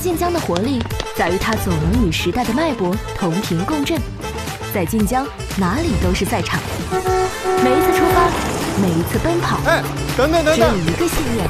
晋江的活力在于它总能与时代的脉搏同频共振。在晋江，哪里都是赛场。每一次出发，每一次奔跑， 等等， 只有一个信念